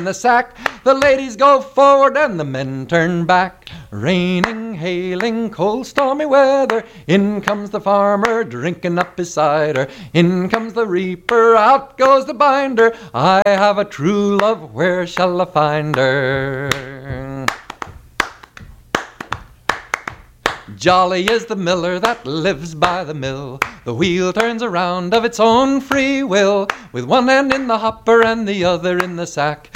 in the sack. The ladies go forward and the men turn back. Raining, hailing, cold, stormy weather. In comes the farmer, drinking up his cider. In comes the reaper, out goes the binder. I have a true love, where shall I find her? Jolly is the miller that lives by the mill. The wheel turns around of its own free will, with one hand in the hopper and the other in the sack.